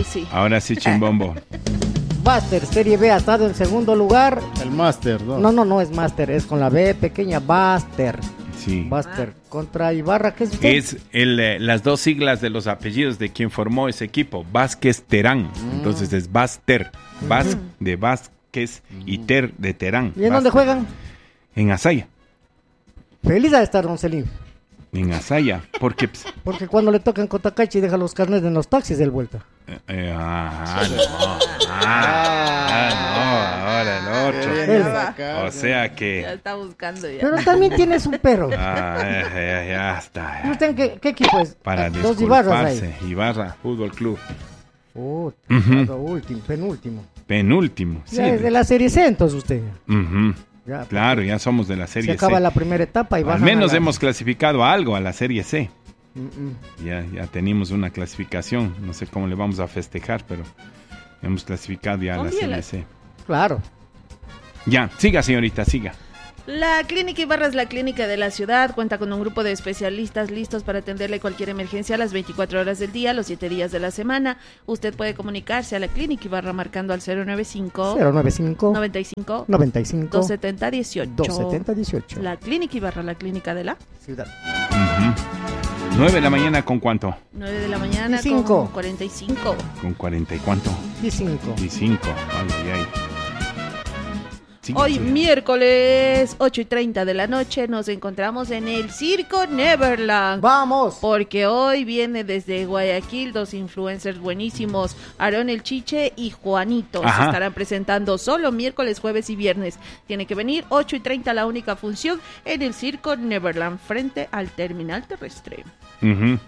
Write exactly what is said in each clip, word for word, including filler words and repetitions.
sí. Ahora sí, Chimbombo. Master, Serie B ha estado en segundo lugar. El Master, ¿no? No, no, no es Master, es con la B pequeña, Master. Sí. Master contra Ibarra, ¿qué es usted? Es el, eh, las dos siglas de los apellidos de quien formó ese equipo, Vázquez Terán. Mm. Entonces es Baster, Vaz mm. de Vázquez y Ter de Terán. ¿Y en Baster. dónde juegan? En Asaya. Feliz de estar, don Celín. En Asaya, porque... Porque cuando le tocan Cotacachi deja los carnets en los taxis del vuelta. Eh, eh, ah, no, ah, ah, no, ahora el otro. O sea que... Ya está buscando ya. Pero también tienes un perro. Ah, ya, ya, ya está. ¿Y usted qué, qué equipo es? Para Dos Ibarras disculparse, Ibarra Fútbol Club. Oh, uh-huh. último, penúltimo. Penúltimo, sí. Ya es de la Serie C entonces usted. Uh-huh. Ya, claro, ya somos de la Serie C. Se acaba C. la primera etapa y al menos la... hemos clasificado a algo a la Serie C. Uh-uh. Ya, ya tenemos una clasificación. No sé cómo le vamos a festejar, pero hemos clasificado ya a la Serie C. Claro. Ya, siga señorita, siga. La Clínica Ibarra es la clínica de la ciudad, cuenta con un grupo de especialistas listos para atenderle cualquier emergencia a las veinticuatro horas del día, los siete días de la semana. Usted puede comunicarse a la Clínica Ibarra marcando al cero noventa y cinco, cero noventa y cinco, noventa y cinco, noventa y cinco, doscientos setenta, dieciocho. doscientos setenta, dieciocho. La Clínica Ibarra, la clínica de la ciudad. Uh-huh. nueve de la mañana, ¿con cuánto? nueve de la mañana cinco. con cuarenta y cinco. ¿Con cuarenta y cuánto? dieciséis. dieciséis. Ay, ay, ay. Sigue, Hoy sigue. miércoles ocho y treinta de la noche nos encontramos en el Circo Neverland. ¡Vamos! Porque hoy viene desde Guayaquil dos influencers buenísimos, Aarón el Chiche y Juanito. Se Ajá. estarán presentando solo miércoles, jueves y viernes. Tiene que venir ocho y treinta la única función en el Circo Neverland frente al terminal terrestre. Uh-huh.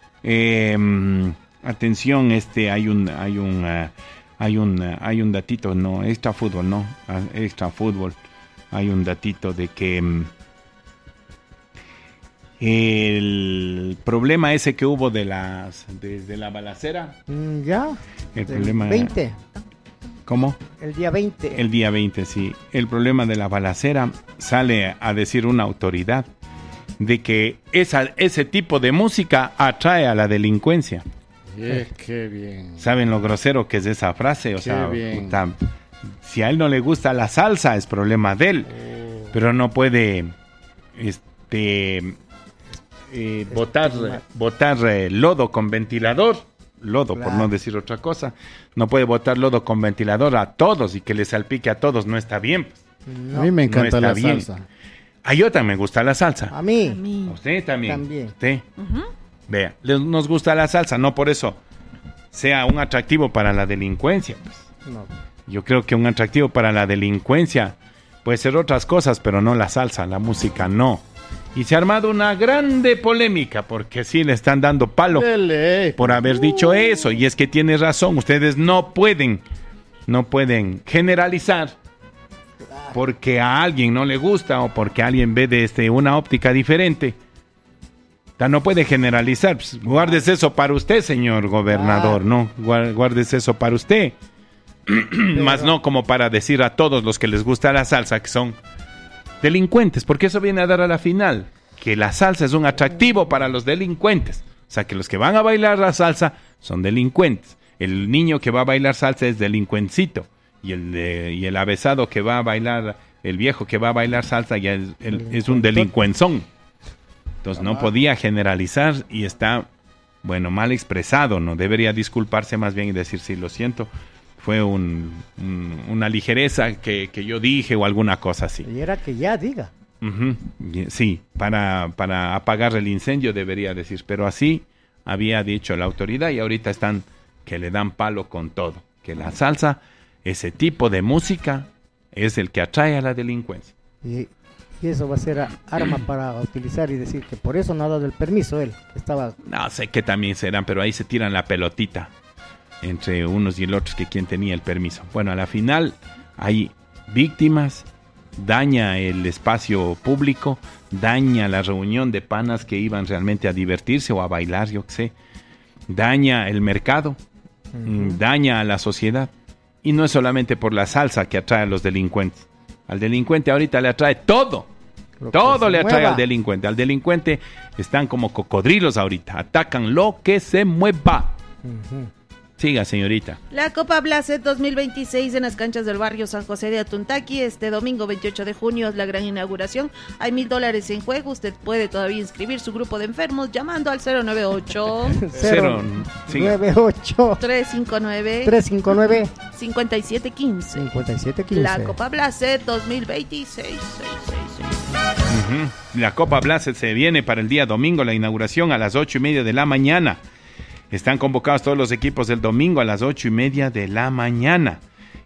eh, atención, este hay un hay un uh, hay un uh, hay un datito, no, extra fútbol, no, uh, extra fútbol. Hay un datito de que um, el problema ese que hubo de las desde la balacera. Mm, ya. El problema veinte. ¿Cómo? El día veinte. El día veinte, sí. El problema de la balacera sale a decir una autoridad de que esa, ese tipo de música atrae a la delincuencia. Yeah, qué bien. ¿Saben lo grosero que es esa frase? O qué sea, bien. Puta, si a él no le gusta la salsa es problema de él, oh. pero no puede este eh, botar, botar eh, lodo con ventilador. Lodo, claro. Por no decir otra cosa. No puede botar lodo con ventilador a todos y que le salpique a todos. No está bien. No, a mí me encanta no la bien. salsa. A yo también me gusta la salsa. A mí. A mí. ¿A usted también? También. ¿Usted? Uh-huh. Vea, nos gusta la salsa, no por eso sea un atractivo para la delincuencia. Pues. No. Yo creo que un atractivo para la delincuencia puede ser otras cosas, pero no la salsa, la música no. Y se ha armado una grande polémica porque sí le están dando palo Dele. por haber dicho eso. Y es que tiene razón, ustedes no pueden, no pueden generalizar porque a alguien no le gusta o porque alguien ve desde una óptica diferente. No puede generalizar. Pues, guardes eso para usted, señor gobernador, ¿no? Guardes eso para usted. Pero... Más no como para decir a todos los que les gusta la salsa que son delincuentes, porque eso viene a dar a la final, que la salsa es un atractivo para los delincuentes. O sea, que los que van a bailar la salsa son delincuentes. El niño que va a bailar salsa es delincuencito. Y el, de, y el avesado que va a bailar, el viejo que va a bailar salsa ya es, el, es un delincuenzón. Entonces no podía generalizar y está, bueno, mal expresado, ¿no? Debería disculparse más bien y decir, sí, lo siento, fue un, un, una ligereza que, que yo dije o alguna cosa así. Y era que ya diga. Uh-huh. Sí, para, para apagar el incendio debería decir, pero así había dicho la autoridad y ahorita están que le dan palo con todo, que la salsa, ese tipo de música, es el que atrae a la delincuencia. Y... Y eso va a ser a, arma para utilizar y decir que por eso no ha dado el permiso él. Estaba... No sé que también serán, pero ahí se tiran la pelotita entre unos y el otro que quien tenía el permiso. Bueno, a la final hay víctimas, daña el espacio público, daña la reunión de panas que iban realmente a divertirse o a bailar, yo qué sé. Daña el mercado, uh-huh. daña a la sociedad. Y no es solamente por la salsa que atrae a los delincuentes. Al delincuente ahorita le atrae todo. Lo todo le atrae mueva. Al delincuente. Al delincuente están como cocodrilos ahorita. Atacan lo que se mueva. Uh-huh. Siga, señorita. La Copa Blacet dos mil veintiséis en las canchas del barrio San José de Atuntaqui. Este domingo veintiocho de junio es la gran inauguración. Hay mil dólares en juego. Usted puede todavía inscribir su grupo de enfermos llamando al cero nueve ocho cero nueve ocho tres cinco nueve tres cinco nueve cinco siete uno cinco. cincuenta y siete quince. La Copa Blacet dos mil veintiséis. Uh-huh. La Copa Blacet se viene para el día domingo, la inauguración a las ocho y media de la mañana. Están convocados todos los equipos del domingo a las ocho y media de la mañana.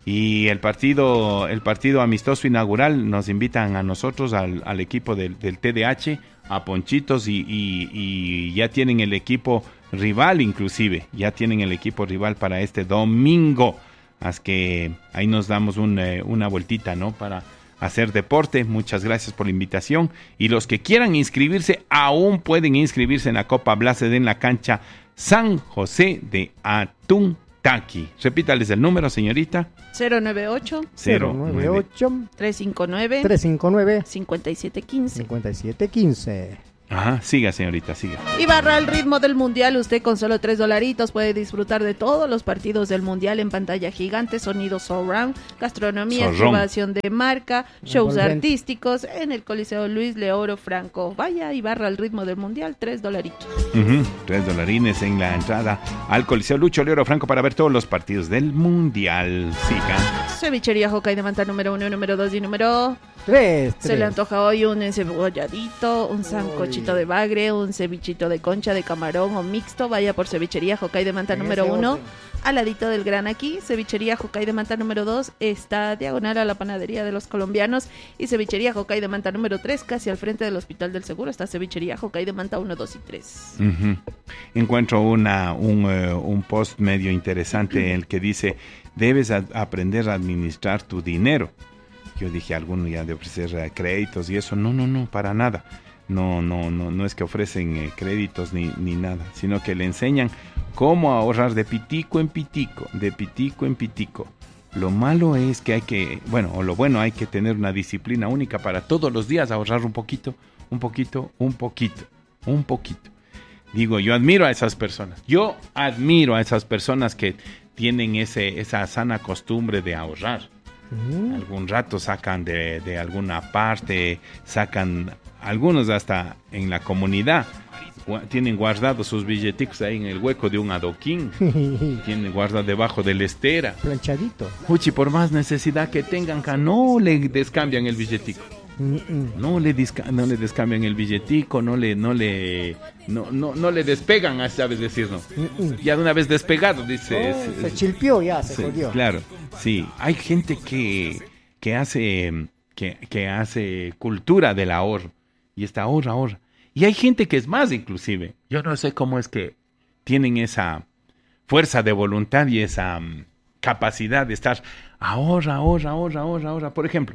Y el partido, el partido amistoso inaugural nos invitan a nosotros, al, al equipo del, del T D H, a Ponchitos y, y, y ya tienen el equipo rival inclusive, ya tienen el equipo rival para este domingo. Así que ahí nos damos un, eh, una vueltita, ¿no? Para hacer deporte. Muchas gracias por la invitación. Y los que quieran inscribirse, aún pueden inscribirse en la Copa Blacet en la cancha San José de Atuntaqui. Repítales el número, señorita. cero nueve ocho cero nueve ocho tres cinco nueve tres cinco nueve cinco siete uno cinco. cincuenta y siete quince. Ajá, siga, señorita, siga. Y barra al ritmo del mundial. Usted con solo tres dolaritos puede disfrutar de todos los partidos del mundial en pantalla gigante, sonido surround, gastronomía, activación de marca, shows artísticos en el Coliseo Luis Leoro Franco. Vaya y barra al ritmo del mundial, tres dolaritos. Uh-huh, tres dolarines en la entrada al Coliseo Lucho Leoro Franco para ver todos los partidos del mundial. Siga. Cevichería Jocay de Manta número uno, número dos y número tres. Se le antoja hoy un enceboladito, un sancochito de bagre, un cevichito de concha de camarón o mixto. Vaya por Cevichería Jocay de Manta número uno, al ladito del Gran Aquí. Cevichería Jocay de Manta número dos está diagonal a la panadería de los colombianos. Y Cevichería Jocay de Manta número tres, casi al frente del Hospital del Seguro, está Cevichería Jocay de Manta uno, dos y tres. Uh-huh. Encuentro una, un, uh, un post medio interesante en el que dice: debes a- aprender a administrar tu dinero. Yo dije, alguno ya de ofrecer uh, créditos y eso. No, no, no, para nada. No, no, no, no es que ofrecen eh, créditos ni, ni nada, sino que le enseñan cómo ahorrar de pitico en pitico, de pitico en pitico. Lo malo es que hay que, bueno, o lo bueno, hay que tener una disciplina única para todos los días ahorrar un poquito, un poquito, un poquito, un poquito. Digo, yo admiro a esas personas, yo admiro a esas personas que tienen ese, esa sana costumbre de ahorrar. Uh-huh. Algún rato sacan de, de alguna parte, sacan... Algunos hasta en la comunidad gu- tienen guardados sus billeticos ahí en el hueco de un adoquín. Tienen guardado debajo de la estera. Planchadito. Uchi, por más necesidad que tengan, que no le descambian el billetico. Mm-mm. No le, disca- no le descambian el billetico, no le, no le, no, no, no le despegan, sabes decir, ¿no? Mm-mm. Ya de una vez despegado, dice. Oh, es- se es- chilpió ya, se Sí, jodió. claro, sí. Hay gente que, que hace que, que hace cultura del ahorro. Y está ahorra, ahorra. Y hay gente que es más, inclusive. Yo no sé cómo es que tienen esa fuerza de voluntad y esa um, capacidad de estar ahorra, ahorra, ahorra, ahorra, ahorra. Por ejemplo,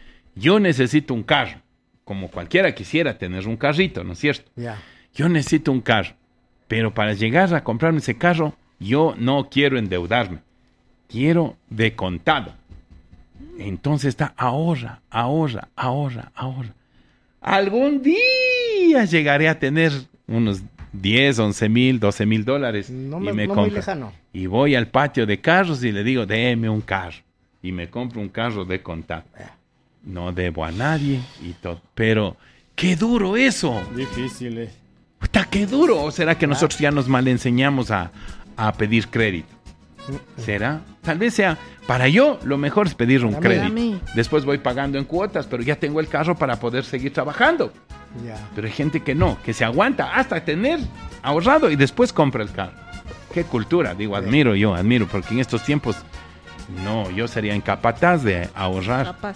yo necesito un carro. Como cualquiera quisiera tener un carrito, ¿no es cierto? Ya. Yo necesito un carro. Pero para llegar a comprarme ese carro, yo no quiero endeudarme. Quiero de contado. Entonces está ahorra, ahorra, ahorra, ahorra. Algún día llegaré a tener unos diez, once mil, doce mil dólares No, y me, me no muy compro. lejano. Y voy al patio de carros y le digo, déme un carro. Y me compro un carro de contado. No debo a nadie y todo. Pero, qué duro eso. Difícil, eh. Puta, qué duro. ¿O será que nosotros ya nos mal enseñamos a, a pedir crédito? ¿Será? Tal vez sea, para yo, lo mejor es pedir un Para mí, para mí. crédito. Después voy pagando en cuotas, pero ya tengo el carro para poder seguir trabajando. Ya. Pero hay gente que no, que se aguanta hasta tener ahorrado y después compra el carro. Qué cultura, digo, admiro yo, admiro, porque en estos tiempos, no, yo sería incapaz de ahorrar. Capaz.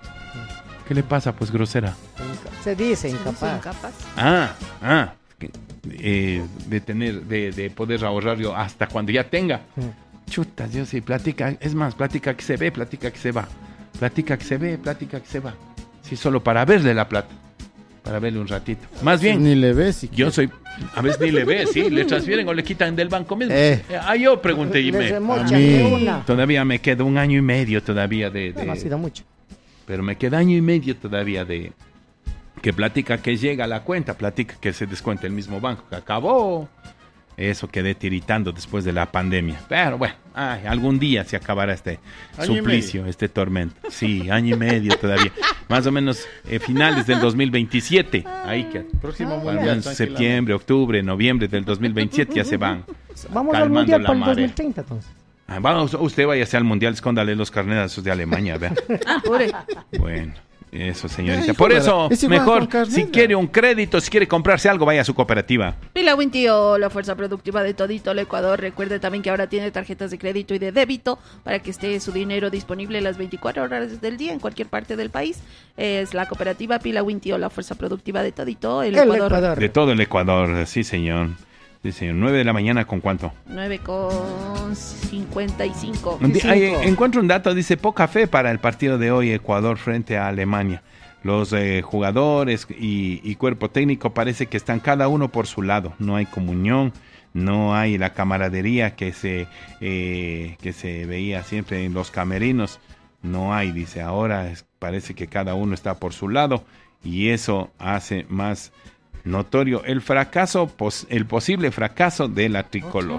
¿Qué le pasa, pues, grosera? Inca- Se dice incapaz. Incapaz. Ah, ah, que, eh, de tener, de, de poder ahorrar yo hasta cuando ya tenga. Chuta, Dios, sí, platica, es más, platica que se ve, platica que se va. Platica que se ve, platica que se va. Sí, solo para verle la plata. Para verle un ratito. Más bien, Ni le ves. Si yo soy, a veces ni le ve, sí, le transfieren o le quitan del banco mismo. Eh. Ah, yo pregunté y Les me, remochan a mí- de una. todavía me queda un año y medio todavía de, de- No ha sido mucho. pero me queda año y medio todavía de que platica que llega a la cuenta, platica que se descuenta el mismo banco, que acabó, Eso quedé tiritando después de la pandemia. Pero bueno, ay, algún día se acabará este Año y suplicio, medio. este tormento. Sí, año y medio todavía. Más o menos eh, finales del dos mil veintisiete. Ahí que Próximo al mundial, menos tranquilamente. septiembre, octubre, noviembre del dos mil veintisiete ya se van Vamos al calmando mundial la para el marea. dos mil treinta, entonces. Ah, vamos, usted váyase al mundial, escóndale los carnetazos de Alemania, vea. Ah, pure. Bueno, eso, señorita. Ay, Por joder, eso, es igual mejor, con carneta. si quiere un crédito, si quiere comprarse algo, vaya a su cooperativa. Pila Wintío, la fuerza productiva de todito el Ecuador. Recuerde también que ahora tiene tarjetas de crédito y de débito para que esté su dinero disponible las veinticuatro horas del día en cualquier parte del país. Es la cooperativa Pila Wintío, la fuerza productiva de todito el, El Ecuador. Ecuador. De todo el Ecuador, sí, señor. Sí, señor. nueve de la mañana, ¿con cuánto? nueve con cincuenta y cinco. Un di- cinco. ahí encuentro un dato, dice, poca fe para el partido de hoy, Ecuador frente a Alemania. Los eh, jugadores y, y cuerpo técnico parece que están cada uno por su lado. No hay comunión, no hay la camaradería que se, eh, que se veía siempre en los camerinos. No hay, dice, ahora es- parece que cada uno está por su lado y eso hace más notorio el fracaso, pos- el posible fracaso de la tricolor. Ok.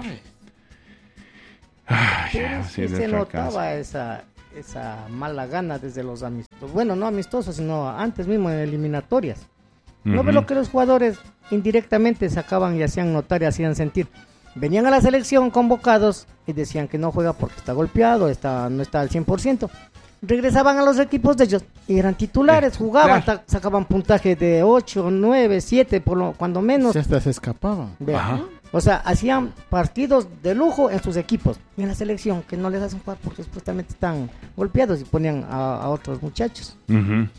Ay, Pero así sí es se el fracaso. notaba esa, esa mala gana desde los amistosos. Bueno, no amistosos, sino antes mismo en eliminatorias. ¿No ves Ujú. lo que los jugadores indirectamente sacaban y hacían notar y hacían sentir? Venían a la selección convocados y decían que no juega porque está golpeado, está, no está al cien por ciento. Regresaban a los equipos de ellos y eran titulares, Eh, jugaban, claro. ta- sacaban puntaje de ocho, nueve, siete, por lo, cuando menos. Si hasta se escapaban. Vea. Ajá. O sea, hacían partidos de lujo en sus equipos. Y en la selección, que no les hacen jugar porque supuestamente están golpeados y ponían a, a otros muchachos. Ujú.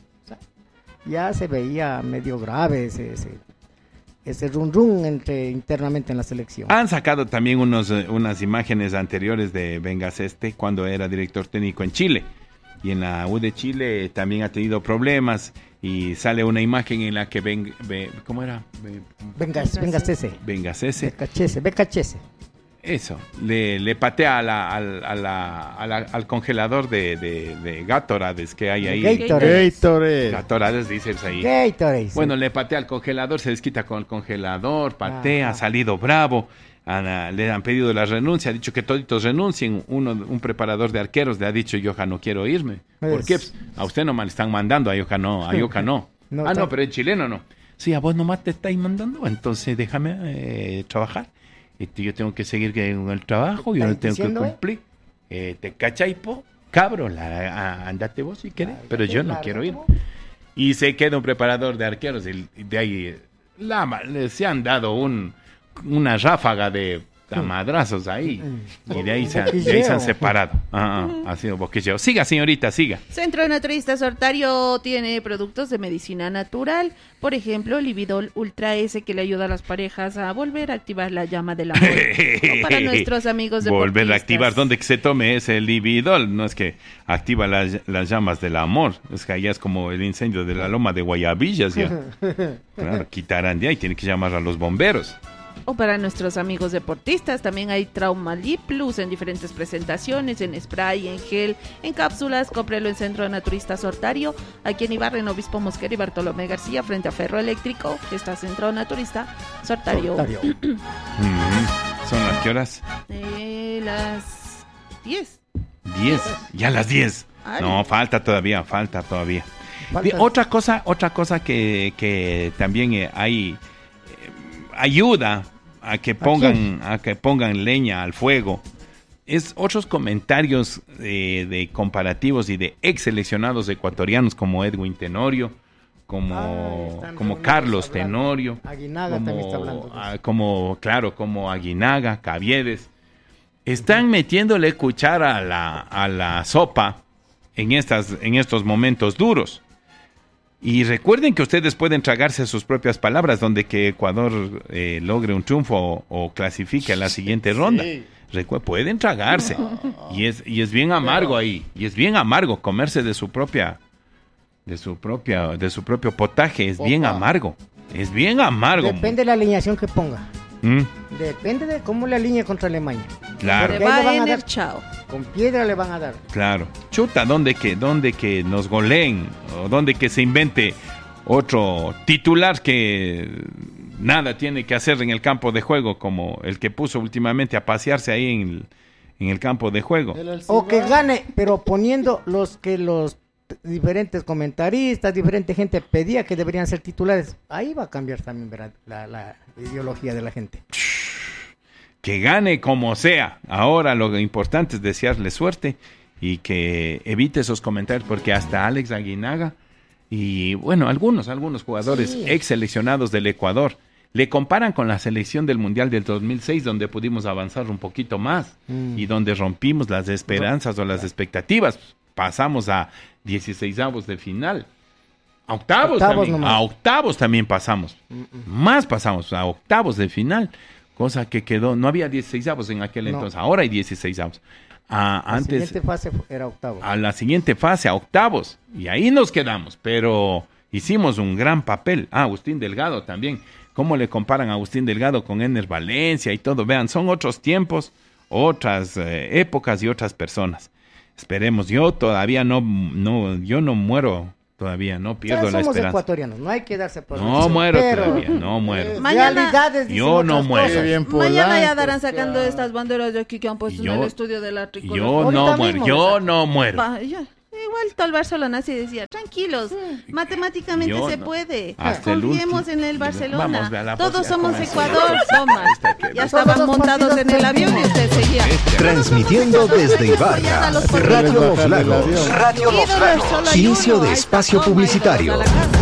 Ya se veía medio grave ese, ese, ese run run entre, internamente en la selección. Han sacado también unos, eh, unas imágenes anteriores de Bengaseste cuando era director técnico en Chile. Y en la U de Chile también ha tenido problemas. Y sale una imagen en la que ven, ve- ¿cómo era? Ve- Venga, venga, ese. Bengasese. Becachese, becachese. Eso, le, le patea a la, al, a la- a la- al congelador de, de, de Gatorades que hay ahí. Gatorade. Gatorade. Gatorades, dices ahí. Gatorade. Bueno, le patea al congelador, se desquita con el congelador, patea, Ajá. ha salido bravo. Ana, le han pedido la renuncia, ha dicho que toditos renuncien. Uno, un preparador de arqueros le ha dicho, yo ja no quiero irme. ¿Por Es- qué? Pues, a usted nomás le están mandando, a Yoja no, a Yoja no. No, ah, no, está- pero en chileno no. Sí, a vos nomás te estáis mandando, entonces déjame eh, trabajar. Este, yo tengo que seguir con el trabajo, yo no ¿Estáis tengo que diciendo, eh? cumplir. Eh, ¿Te cachai, po? Cabro, la, a- andate vos si querés, pero yo no quiero ir. Y se queda un preparador de arqueros y y de ahí eh, la, ma- le- se han dado un, una ráfaga de a madrazos ahí y de ahí, se, han- de ahí se han separado. Ah, ah, ha sido boquilleo. Siga, señorita, siga. Centro Naturista Sortario tiene productos de medicina natural, por ejemplo, Lividol Ultra S, que le ayuda a las parejas a volver a activar la llama del amor. O para nuestros amigos de Volver a activar, donde que se tome ese Lividol, no es que activa las, las llamas del amor, es que allá es como el incendio de la loma de Guayabillas ya. Claro, quitarán de ahí, tiene que llamar a los bomberos. O para nuestros amigos deportistas, también hay Traumali Plus en diferentes presentaciones, en spray, en gel, en cápsulas. Cómprelo en Centro Naturista Sortario, aquí en Ibarra, en Obispo Mosquera y Bartolomé García, frente a Ferro Eléctrico, que está Centro Naturista Sortario. Sortario. Mm, ¿Son las qué horas? Eh, las diez. Diez, ya las diez. Ay. No, falta todavía, falta todavía. Falta- De- otra cosa, otra cosa que, que también eh, hay eh, ayuda a que pongan a que pongan leña al fuego es otros comentarios eh, de comparativos y de ex seleccionados ecuatorianos como Edwin Tenorio, como Ah, están como reunidos Carlos hablando. Tenorio, Aguinaga también está hablando de eso. ah, como claro, como Aguinaga, Caviedes. Están metiéndole cuchara a la, a la sopa en, estas, en estos momentos duros. Y recuerden que ustedes pueden tragarse sus propias palabras donde que Ecuador eh, logre un triunfo o, o clasifique a la siguiente ronda. Sí. Recu- pueden tragarse. Y es, y es bien amargo ahí. Y es bien amargo comerse de su propia, de su propia, de su propio potaje. Es bien Opa. amargo. Es bien amargo. Depende de la alineación que ponga. Mm, Depende de cómo le alinee contra Alemania. claro. Le Porque ahí va le van en a el dar- chao. Con piedra le van a dar. Claro. Chuta, donde que, donde que nos goleen, o donde que se invente otro titular que nada tiene que hacer en el campo de juego, como el que puso últimamente a pasearse ahí en el, en el campo de juego. O que gane, pero poniendo los que los diferentes comentaristas, diferente gente pedía que deberían ser titulares. Ahí va a cambiar también, ¿verdad? La, la ideología de la gente. Que gane como sea. Ahora lo importante es desearle suerte y que evite esos comentarios, porque hasta Alex Aguinaga y bueno, algunos, algunos jugadores sí. ex seleccionados del Ecuador le comparan con la selección del Mundial del dos mil seis, donde pudimos avanzar un poquito más mm. y donde rompimos las esperanzas o las expectativas. Pasamos a dieciseisavos de final. A octavos, octavos también. A octavos también pasamos. Mm-mm. Más pasamos a octavos de final. Cosa que quedó, no había dieciseisavos en aquel no. entonces, ahora hay dieciseisavos. Ah, la antes, siguiente fase era octavos. A la siguiente fase, a octavos. Y ahí nos quedamos, pero hicimos un gran papel. Ah, Agustín Delgado también. ¿Cómo le comparan a Agustín Delgado con Ener Valencia y todo? Vean, son otros tiempos, otras eh, épocas y otras personas. Esperemos, yo todavía no, no, yo no muero. Todavía no pierdo ya la esperanza. Somos ecuatorianos, no hay que darse por No eso, muero pero, todavía, no muero. Eh, mañana, yo no muero. Bien mañana ya darán sacando estas banderas de aquí que han puesto yo, en el estudio de la tricolor. Yo no muero, yo no muero. Va, ya. Igual todo el Barcelona sí decía, tranquilos, sí. matemáticamente yo se no. puede. Hasta Confiemos el en el Barcelona. Vamos, Todos somos Ecuador, toma. Ya estaban montados en el avión y usted seguía. Transmitiendo desde Ibarra, Radio Los Lagos. Radio Los Lagos. Inicio de espacio publicitario.